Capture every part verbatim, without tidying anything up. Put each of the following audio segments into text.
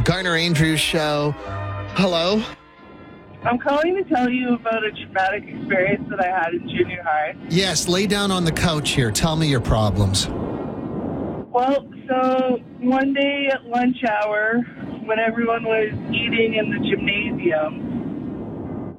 Garner Andrews Show. Hello? I'm calling to tell you about a traumatic experience that I had in junior high. Yes, lay down on the couch here. Tell me your problems. Well, so one day at lunch hour, when everyone was eating in the gymnasium,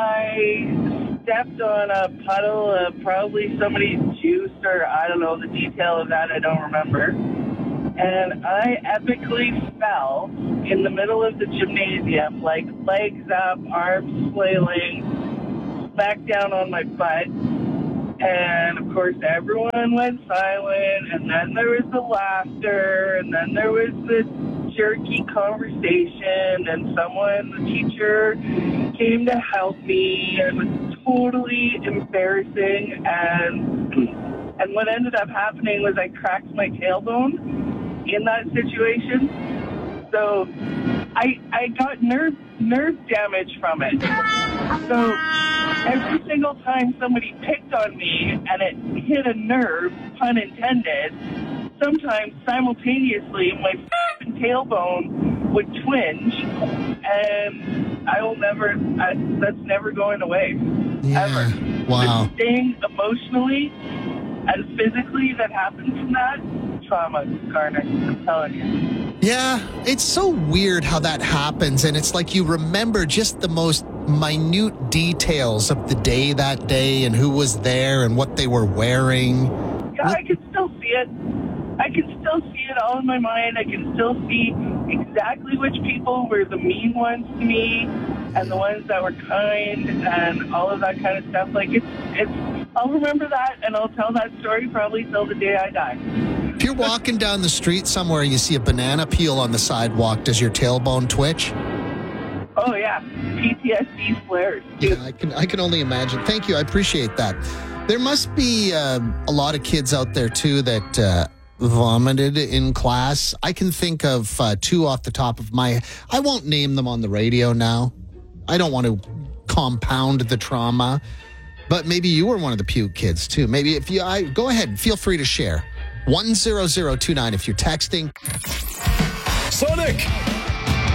I stepped on a puddle of probably somebody's juice, or I don't know the detail of that, I don't remember. And I epically fell in the middle of the gymnasium, like legs up, arms flailing, back down on my butt. And, of course, everyone went silent, and then there was the laughter, and then there was the jerky conversation, and someone, the teacher, came to help me, and it was totally embarrassing. And, and what ended up happening was I cracked my tailbone in that situation. So I I got nerve nerve damage from it. So every single time somebody picked on me and it hit a nerve, pun intended, sometimes simultaneously my f***ing tailbone would twinge, and I will never, I, that's never going away. Yeah. Ever. Wow. The thing emotionally and physically that happened from that, trauma, Garner, I'm telling you. Yeah, it's so weird how that happens, and it's like you remember just the most minute details of the day that day and who was there and what they were wearing. Yeah, I can still see it. I can still see it all in my mind. I can still see exactly which people were the mean ones to me and the ones that were kind and all of that kind of stuff. Like, it's, it's, I'll remember that, and I'll tell that story probably till the day I die. If you're walking down the street somewhere and you see a banana peel on the sidewalk, does your tailbone twitch? Oh, yeah. P T S D flares. Yeah, I can, I can only imagine. Thank you. I appreciate that. There must be uh, a lot of kids out there, too, that uh, vomited in class. I can think of uh, two off the top of my... I won't name them on the radio now. I don't want to compound the trauma. But maybe you were one of the puke kids, too. Maybe if you... I, go ahead. Feel free to share. one zero zero two nine if you're texting. Sonic!